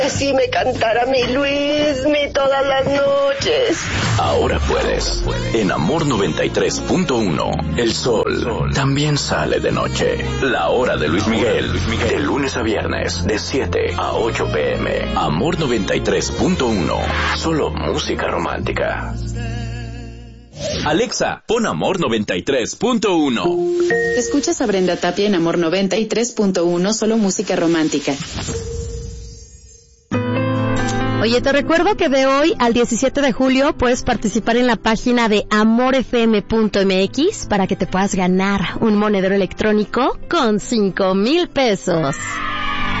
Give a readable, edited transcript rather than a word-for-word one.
Así me cantara mi Luismi todas las noches. Ahora puedes. En Amor 93.1, el sol también sale de noche. La hora de Luis Miguel, de lunes a viernes, de 7 a 8 p.m. Amor 93.1, solo música romántica. Alexa, pon Amor 93.1. Escuchas a Brenda Tapia en Amor 93.1, solo música romántica. Oye, te recuerdo que de hoy al 17 de julio puedes participar en la página de amorfm.mx para que te puedas ganar un monedero electrónico con 5,000 pesos.